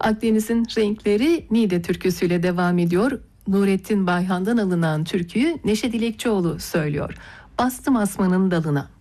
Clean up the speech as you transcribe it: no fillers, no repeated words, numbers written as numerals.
Akdeniz'in renkleri Niğde türküsüyle devam ediyor. Nurettin Bayhan'dan alınan türküyü Neşe Dilekçioğlu söylüyor. Bastım asmanın dalına.